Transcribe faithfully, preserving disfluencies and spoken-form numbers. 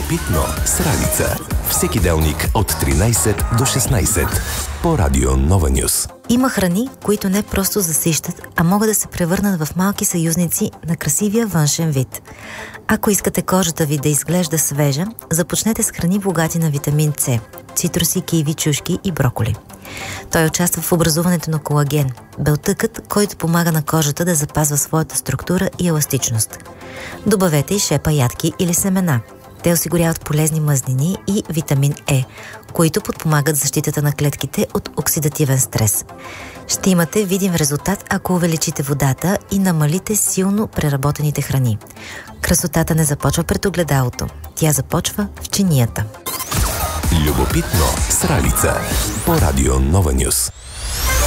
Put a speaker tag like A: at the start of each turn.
A: Любопитно с Ралица. Всеки делник от тринайсет до шестнайсет по Радио Нова Нюс.
B: Има храни, които не просто засищат, а могат да се превърнат в малки съюзници на красивия външен вид. Ако искате кожата ви да изглежда свежа, започнете с храни богати на витамин С, цитруси, киви, чушки и броколи. Той участва в образуването на колаген, белтъкът, който помага на кожата да запазва своята структура и еластичност. Добавете и шепа ядки или семена. Те осигуряват полезни мазнини и витамин Е, които подпомагат защитата на клетките от оксидативен стрес. Ще имате видим резултат, ако увеличите водата и намалите силно преработените храни. Красотата не започва пред огледалото. Тя започва в чинията.
A: Любопитно с Ралица по Радио Нова Нюс.